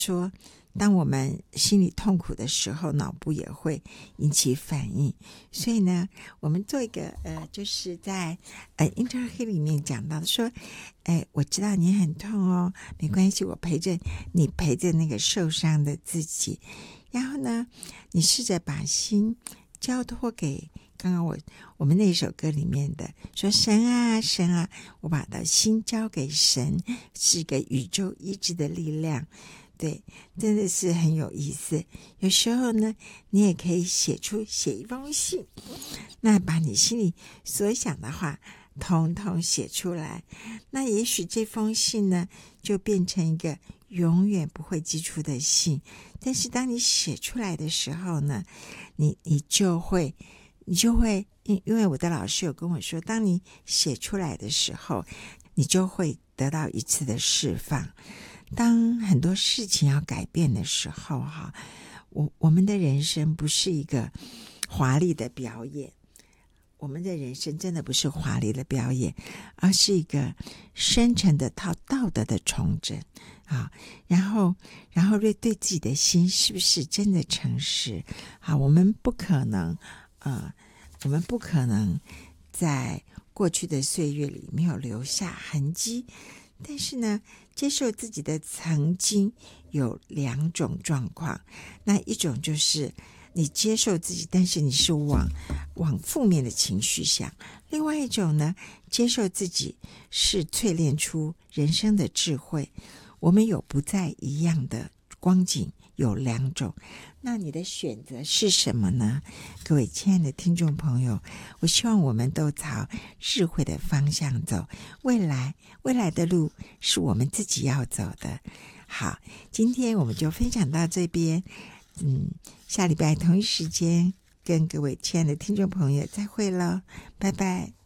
说当我们心里痛苦的时候，脑部也会引起反应。所以呢，我们做一个就是在Interhit 里面讲到说，我知道你很痛哦，没关系，我陪着你，陪着那个受伤的自己。然后呢，你试着把心交托给刚刚我们那首歌里面的说，神啊神啊，我把的心交给神，是一个宇宙医治的力量。对，真的是很有意思。有时候呢，你也可以写一封信，那把你心里所想的话统统写出来，那也许这封信呢就变成一个永远不会寄出的信。但是当你写出来的时候呢，你就会因为我的老师有跟我说，当你写出来的时候，你就会得到一次的释放。当很多事情要改变的时候哈，我们的人生不是一个华丽的表演，我们的人生真的不是华丽的表演，而是一个深沉的道德的重整啊。然后对自己的心是不是真的诚实啊？我们不可能在过去的岁月里没有留下痕迹。但是呢，接受自己的曾经有两种状况，那一种就是你接受自己，但是你是往负面的情绪想；另外一种呢，接受自己是淬炼出人生的智慧。我们有不再一样的光景，有两种，那你的选择是什么呢？各位亲爱的听众朋友，我希望我们都朝智慧的方向走，未来的路是我们自己要走的。好，今天我们就分享到这边，下礼拜同一时间跟各位亲爱的听众朋友再会了，拜拜。